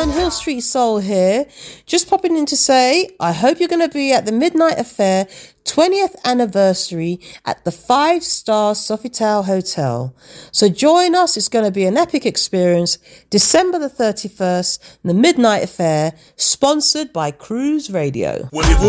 Hill Street Soul here. Just popping in to say, I hope you're going to be at the Midnight Affair 20th anniversary at the 5-star Sofitel Hotel. So join us. It's going to be an epic experience. December the 31st, the Midnight Affair, sponsored by Cruise Radio. Well,